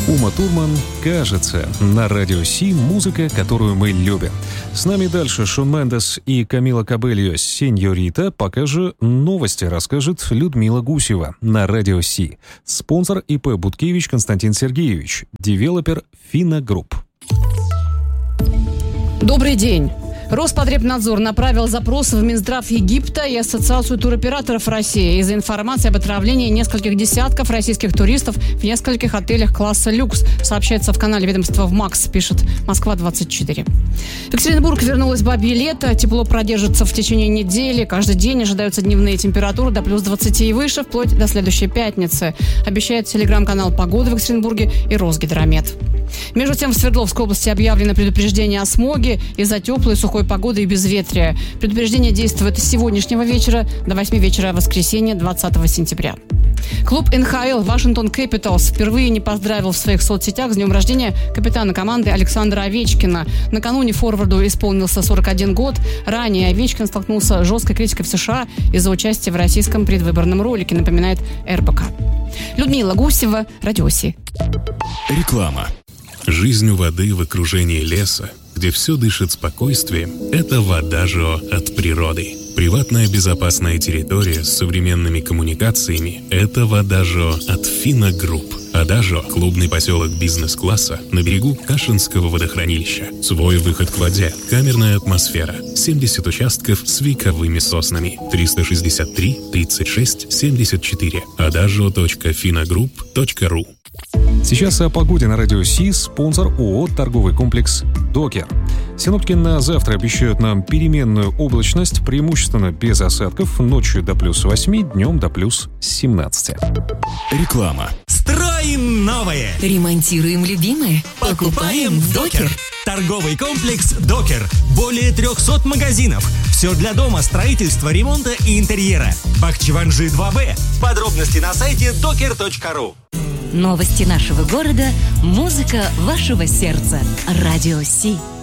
Ума Турман, кажется, на Радио Си музыка, которую мы любим. С нами дальше Шон Мендес и Камила Кабельо «Сеньорита», пока же новости расскажет Людмила Гусева на Радио Си. Спонсор ИП Буткевич Константин Сергеевич, девелопер Финагрупп. Добрый день. Роспотребнадзор направил запрос в Минздрав Египта и Ассоциацию туроператоров России из-за информации об отравлении нескольких десятков российских туристов в нескольких отелях класса люкс, сообщается в канале ведомства ВМАКС, пишет Москва-24. В Екатеринбург вернулось бабье лето, тепло продержится в течение недели, каждый день ожидаются дневные температуры до плюс 20 и выше, вплоть до следующей пятницы, обещает телеграм-канал «Погода» в Екатеринбурге и Росгидромет. Между тем, в Свердловской области объявлено предупреждение о смоге из-за теплой сухой погоды и безветрия. Предупреждение действует с сегодняшнего вечера до 8 вечера воскресенья 20 сентября. Клуб НХЛ «Вашингтон Кэпиталс» впервые не поздравил в своих соцсетях с днем рождения капитана команды Александра Овечкина. Накануне форварду исполнился 41 год. Ранее Овечкин столкнулся с жесткой критикой в США из-за участия в российском предвыборном ролике, напоминает РБК. Людмила Гусева, Радио Си. Реклама. Жизнь у воды в окружении леса, где все дышит спокойствием, это Водажио от природы. Приватная безопасная территория с современными коммуникациями – это Водажио от Финагрупп. Водажио – клубный поселок бизнес-класса на берегу Кашинского водохранилища. Свой выход к воде, камерная атмосфера, 70 участков с вековыми соснами. 363 36 74. Adagio.finagroup.ru. Сейчас о погоде на Радио Си, спонсор ООО «Торговый комплекс Докер». Синоптики на завтра обещают нам переменную облачность, преимущественно без осадков, ночью до плюс 8, днем до плюс 17. Реклама. Строим новое! Ремонтируем любимое? Покупаем в Докер! Торговый комплекс Докер. Более 300 магазинов. Все для дома, строительства, ремонта и интерьера. Бахчеванжи 2Б. Подробности на сайте doker.ru. Новости нашего города, музыка вашего сердца. Радио Си.